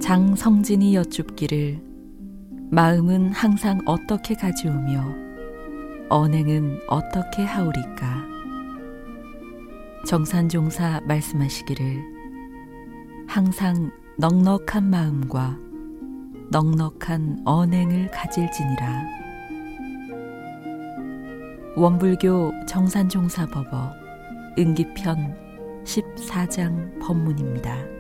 장성진이 여쭙기를 마음은 항상 어떻게 가지우며 언행은 어떻게 하오리까. 정산종사 말씀하시기를 항상 넉넉한 마음과 넉넉한 언행을 가질지니라. 원불교 정산종사법어 은기편 14장 법문입니다.